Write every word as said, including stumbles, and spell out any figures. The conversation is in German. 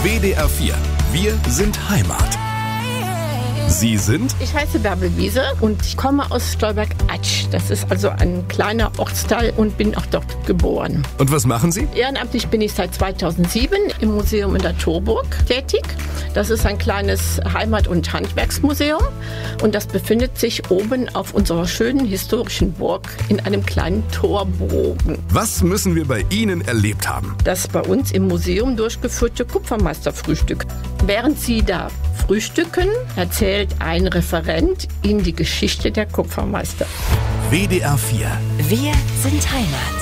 W D R vier. Wir sind Heimat. Sie sind? Ich heiße Bärbel Wiese und ich komme aus Stolberg-Atsch. Das ist also ein kleiner Ortsteil und bin auch dort geboren. Und was machen Sie? Ehrenamtlich bin ich seit zweitausendsieben im Museum in der Torburg tätig. Das ist ein kleines Heimat- und Handwerksmuseum und das befindet sich oben auf unserer schönen historischen Burg in einem kleinen Torbogen. Was müssen wir bei Ihnen erlebt haben? Das bei uns im Museum durchgeführte Kupfermeisterfrühstück. Während Sie da frühstücken, erzählt ein Referent Ihnen die Geschichte der Kupfermeister. W D R vier. Wir sind Heimat.